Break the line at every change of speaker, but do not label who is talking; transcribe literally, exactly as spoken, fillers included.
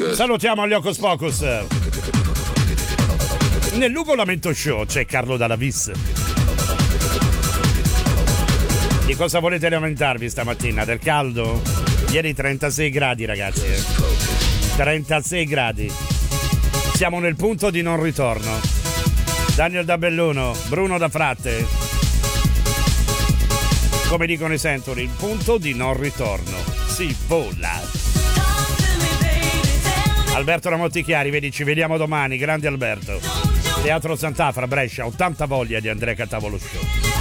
Pocus.
Salutiamo gli Hocus Pocus. Nel Lupo Lamento Show c'è Carlo Dalla Vis. Di cosa volete lamentarvi stamattina? Del caldo? Ieri trentasei gradi, ragazzi. Eh. trentasei gradi. Siamo nel punto di non ritorno. Daniel da Belluno, Bruno da Fratte. Come dicono i Century, il punto di non ritorno. Si vola. Alberto Ramottichiari, vedi, ci vediamo domani. Grande Alberto. Teatro Sant'Afra, Brescia, ottanta voglia di Andrea Catavolo Show.